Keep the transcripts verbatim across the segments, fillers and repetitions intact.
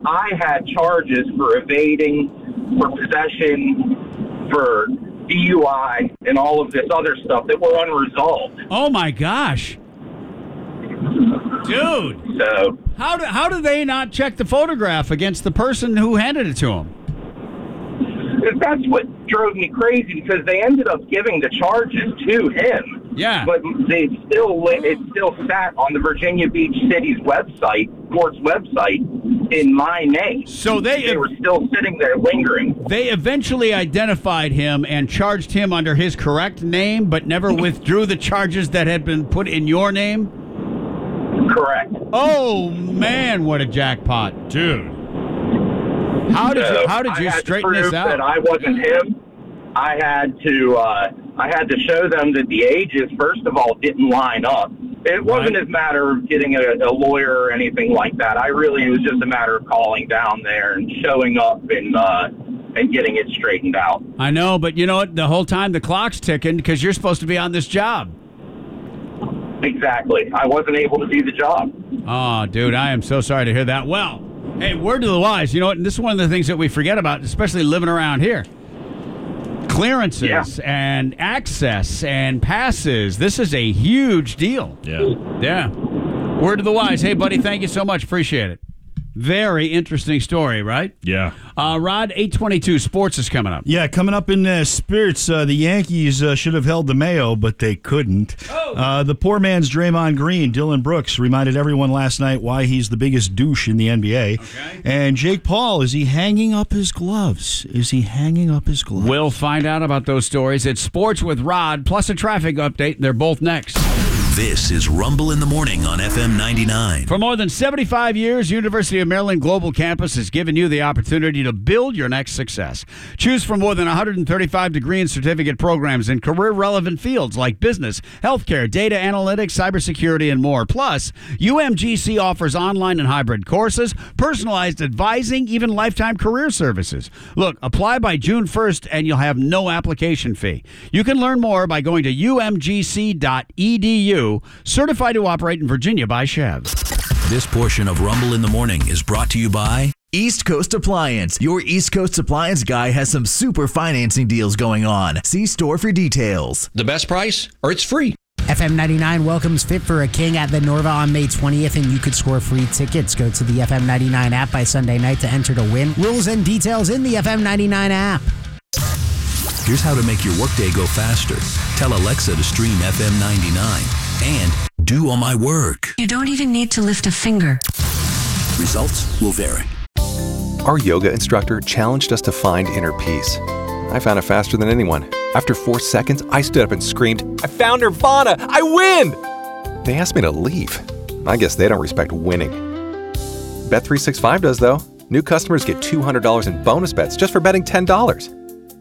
I had charges for evading, for possession, for D U I, and all of this other stuff that were unresolved. Oh, my gosh. Dude. So how do, how do they not check the photograph against the person who handed it to them? That's what drove me crazy, because they ended up giving the charges to him. Yeah. But they still it still sat on the Virginia Beach City's website, court's website, in my name. So they they were still sitting there lingering. They eventually identified him and charged him under his correct name, but never withdrew the charges that had been put in your name? Correct. Oh, man, what a jackpot. Dude. How did so you how did you I had straighten to prove this out? That I wasn't him. I had to uh, I had to show them that the ages, first of all, didn't line up. It wasn't Right. a matter of getting a, a lawyer or anything like that. I really it was just a matter of calling down there and showing up and uh, and getting it straightened out. I know, but you know what? The whole time the clock's ticking because you're supposed to be on this job. Exactly. I wasn't able to do the job. Oh, dude, I am so sorry to hear that. Well, hey, word to the wise. You know what? And this is one of the things that we forget about, especially living around here. Clearances Yeah. and access and passes. This is a huge deal. Yeah. Yeah. Word to the wise. Hey, buddy, thank you so much. Appreciate it. Very interesting story, right? Yeah. Uh, Rod, eight twenty-two Sports is coming up. Yeah, coming up in uh, spirits, uh, the Yankees uh, should have held the Mayo, but they couldn't. Oh. Uh, the poor man's Draymond Green, Dylan Brooks, reminded everyone last night why he's the biggest douche in the N B A. Okay. And Jake Paul, is he hanging up his gloves? Is he hanging up his gloves? We'll find out about those stories. It's Sports with Rod, plus a traffic update. They're both next. This is Rumble in the Morning on F M ninety-nine. For more than seventy-five years, University of Maryland Global Campus has given you the opportunity to build your next success. Choose from more than one hundred thirty-five degree and certificate programs in career-relevant fields like business, healthcare, data analytics, cybersecurity, and more. Plus, U M G C offers online and hybrid courses, personalized advising, even lifetime career services. Look, apply by June first and you'll have no application fee. You can learn more by going to U M G C dot E D U. Certified to operate in Virginia by Chev. This portion of Rumble in the Morning is brought to you by East Coast Appliance. Your East Coast Appliance guy has some super financing deals going on. See store for details. The best price, or it's free. F M ninety-nine welcomes Fit for a King at the Norva on May twentieth, and you could score free tickets. Go to the F M ninety-nine app by Sunday night to enter to win. Rules and details in the F M ninety-nine app. Here's how to make your workday go faster. Tell Alexa to stream F M ninety-nine and do all my work. You don't even need to lift a finger. Results will vary. Our yoga instructor challenged us to find inner peace. I found it faster than anyone. After four seconds, I stood up and screamed, "I found Nirvana! I win!" They asked me to leave. I guess they don't respect winning. Bet three sixty-five does, though. New customers get two hundred dollars in bonus bets just for betting ten dollars.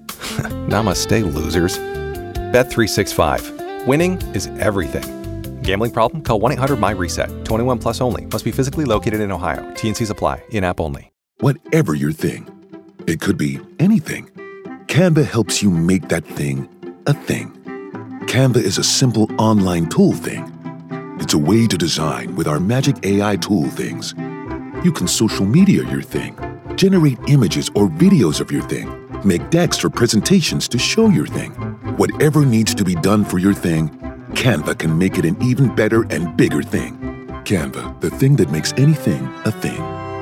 Namaste, losers. Bet three sixty-five. Winning is everything. Gambling problem? Call one eight hundred my reset. twenty-one plus only. Must be physically located in Ohio. T and Cs apply. In-app only. Whatever your thing, it could be anything. Canva helps you make that thing a thing. Canva is a simple online tool thing. It's a way to design with our magic A I tool things. You can social media your thing, generate images or videos of your thing, make decks or presentations to show your thing. Whatever needs to be done for your thing, Canva can make it an even better and bigger thing. Canva, the thing that makes anything a thing.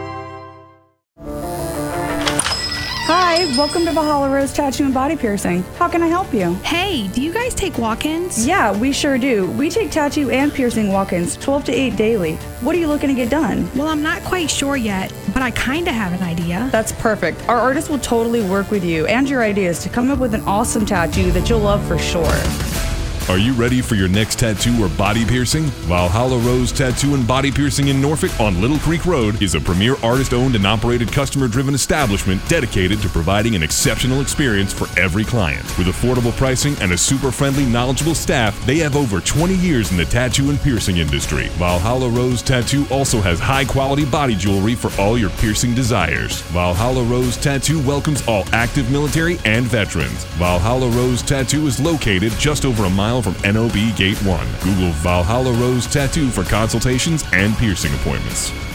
Hi, welcome to Valhalla Rose Tattoo and Body Piercing. How can I help you? Hey, do you guys take walk-ins? Yeah, we sure do. We take tattoo and piercing walk-ins twelve to eight daily. What are you looking to get done? Well, I'm not quite sure yet, but I kind of have an idea. That's perfect. Our artist will totally work with you and your ideas to come up with an awesome tattoo that you'll love for sure. Are you ready for your next tattoo or body piercing? Valhalla Rose Tattoo and Body Piercing in Norfolk on Little Creek Road is a premier artist-owned and operated customer-driven establishment dedicated to providing an exceptional experience for every client. With affordable pricing and a super friendly, knowledgeable staff, they have over twenty years in the tattoo and piercing industry. Valhalla Rose Tattoo also has high-quality body jewelry for all your piercing desires. Valhalla Rose Tattoo welcomes all active military and veterans. Valhalla Rose Tattoo is located just over a mile from N O B Gate one. Google Valhalla Rose Tattoo for consultations and piercing appointments.